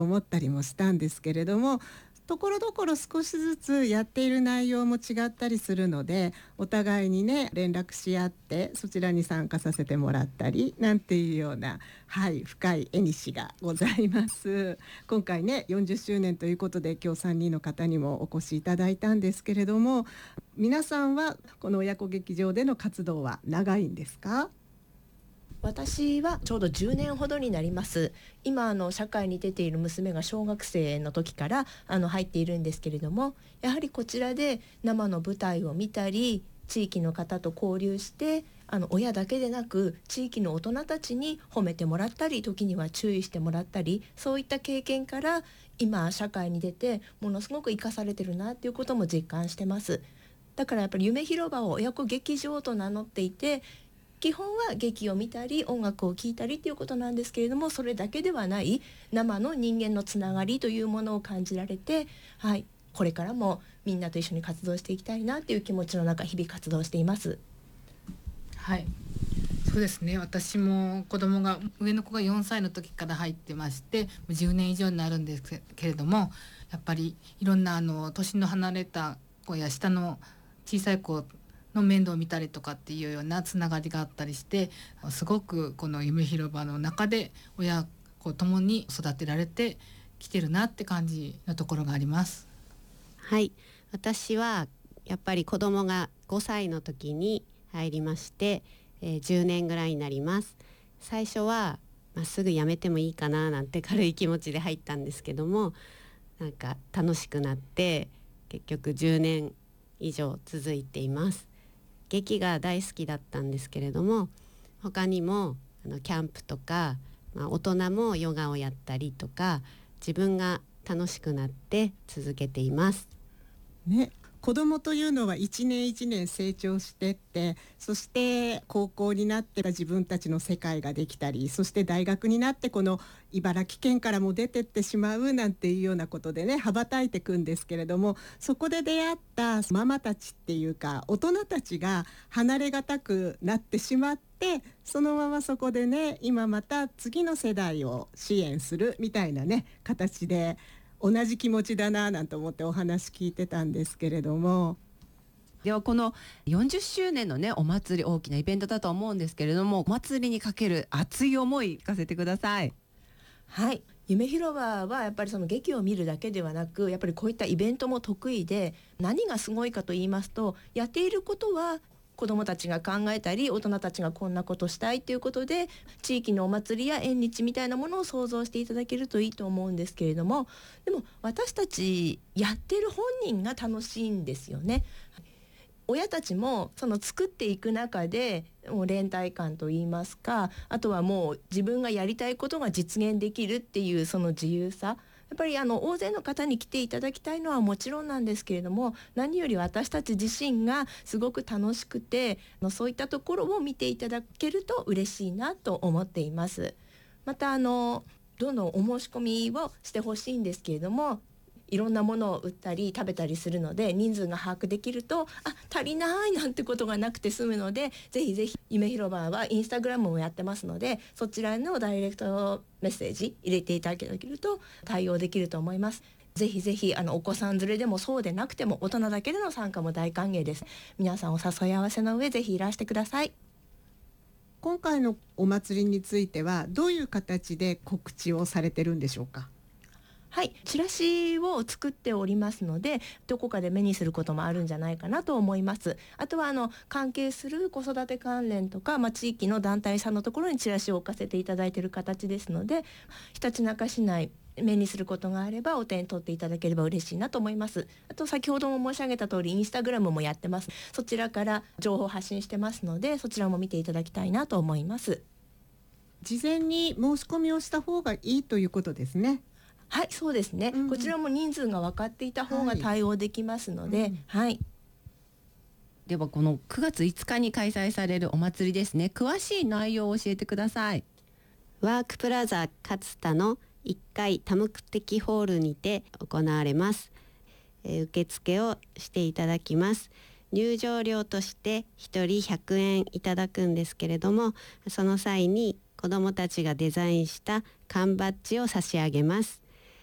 思ったりもしたんですけれども、ところどころ少しずつやっている内容も違ったりするので、お互いにね連絡し合ってそちらに参加させてもらったりなんていうような、深い縁がございます。今回ね40周年ということで今日3人の方にもお越しいただいたんですけれども、皆さんはこの親子劇場での活動は長いんですか？ 私はちょうど10年ほどになります。今社会に出ている娘が小学生の時から入っているんですけれども、やはりこちらで生の舞台を見たり地域の方と交流して、親だけでなく地域の大人たちに褒めてもらったり、時には注意してもらったり、そういった経験から今社会に出てものすごく生かされてるなっていうことも実感してます。だからやっぱり夢広場を親子劇場と名乗っていて、基本は劇を見たり音楽を聴いたりということなんですけれども、それだけではない生の人間のつながりというものを感じられて、これからもみんなと一緒に活動していきたいなという気持ちの中、日々活動しています。 はい、そうですね。私も上の子が4歳の時から入ってまして、10年以上になるんですけれども、やっぱりいろんな年の離れた子や下の小さい子の面倒を見たりとかっていうようなつながりがあったりして、すごくこの夢広場の中で親子ともに育てられてきてるなって感じのところがあります。 はい、私はやっぱり子供が5歳の時に入りまして、10年ぐらいになります。最初は、すぐ辞めてもいいかななんて軽い気持ちで入ったんですけども、なんか楽しくなって結局10年以上続いています。劇が大好きだったんですけれども、他にもキャンプとか、大人もヨガをやったりとか、自分が楽しくなって続けていますね。子供というのは一年一年成長してって、そして高校になって自分たちの世界ができたり、そして大学になってこの茨城県からも出てってしまうなんていうようなことでね羽ばたいていくんですけれども、そこで出会ったママたちっていうか大人たちが離れがたくなってしまって、そのままそこでね今また次の世代を支援するみたいなね形で、同じ気持ちだななんて思ってお話聞いてたんですけれども。 ではこの40周年のねお祭り、大きなイベントだと思うんですけれども、お祭りにかける熱い思い聞かせてください。 はい、夢広場はやっぱりその劇を見るだけではなく、やっぱりこういったイベントも得意で、何がすごいかと言いますと、やっていることは子どもたちが考えたり、大人たちがこんなことしたいということで、地域のお祭りや縁日みたいなものを想像していただけるといいと思うんですけれども、でも私たちやってる本人が楽しいんですよね。親たちもその作っていく中でもう連帯感といいますか、あとはもう自分がやりたいことが実現できるっていうその自由さ、やっぱり大勢の方に来ていただきたいのはもちろんなんですけれども、何より私たち自身がすごく楽しくて、そういったところを見ていただけると嬉しいなと思っています。またどんどんお申し込みをしてほしいんですけれども、いろんなものを売ったり食べたりするので、人数が把握できると足りないなんてことがなくて済むので、ぜひぜひ夢広場はインスタグラムもやってますので、そちらのダイレクトメッセージ入れていただけると対応できると思います。ぜひぜひお子さん連れでもそうでなくても大人だけでの参加も大歓迎です。皆さんお誘い合わせの上ぜひいらしてください。 今回のお祭りについてはどういう形で告知をされてるんでしょうか？ はい、チラシを作っておりますので、どこかで目にすることもあるんじゃないかなと思います。あとは関係する子育て関連とか、地域の団体さんのところにチラシを置かせていただいている形ですので、ひたちなか市内目にすることがあればお手に取っていただければ嬉しいなと思います。あと先ほども申し上げた通りインスタグラムもやってます。そちらから情報発信してますので、そちらも見ていただきたいなと思います。 事前に申し込みをした方がいいということですね。 はい、そうですね、こちらも人数が分かっていた方が対応できますので、 ではこの9月5日に開催されるお祭りですね、詳しい内容を教えてください。 ワークプラザ勝田の1階多目的ホールにて行われます。受付をしていただきます。入場料として1人100円いただくんですけれども、その際に子どもたちがデザインした缶バッジを差し上げます。